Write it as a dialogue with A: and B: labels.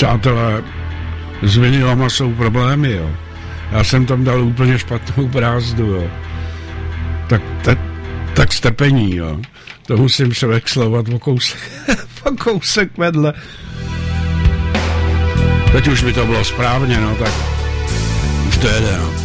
A: Přátelé, s vinilama jsou problémy, jo. Já jsem tam dal úplně špatnou brázdu, jo. Tak stepení, jo. To musím převexlovat o kousek vedle. Teď už by to bylo správně, no, tak už to jede, no.